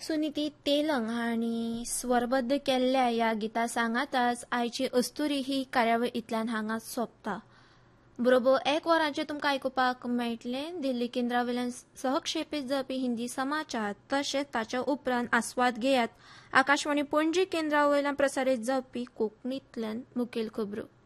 सुनीती तेलंग हांणी स्वरबद्ध केल्ल्या ह्या गिता सांगाताच आयची अस्तुरी ही कार्यावळ इतल्यान हांगाच सोंपता. बरोबर 1 वरांचेर तुमकां आयकुपाक मेळटलें दिल्ली केंद्रावयल्यान सहक्षेपीत जावपी हिंदी समाचार तशेंच ताच्या उपरांत आस्वाद घेयात आकाशवाणी पणजी केंद्रावयल्यान प्रसारीत जावपी कोंकणींतल्यान मुखेल खबरो.